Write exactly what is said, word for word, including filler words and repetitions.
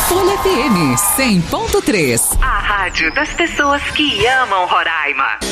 Folha F M cem ponto três. A rádio das pessoas que amam Roraima.